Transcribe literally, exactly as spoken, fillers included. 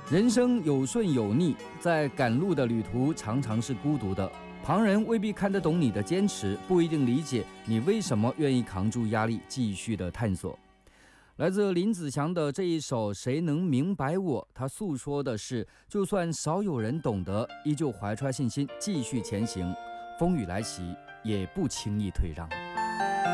人生有顺有逆，在赶路的旅途常常是孤独的。旁人未必看得懂你的坚持，不一定理解你为什么愿意扛住压力，继续的探索。来自林子祥的这一首《谁能明白我》，他诉说的是，就算少有人懂得，依旧怀揣信心继续前行，风雨来袭也不轻易退让。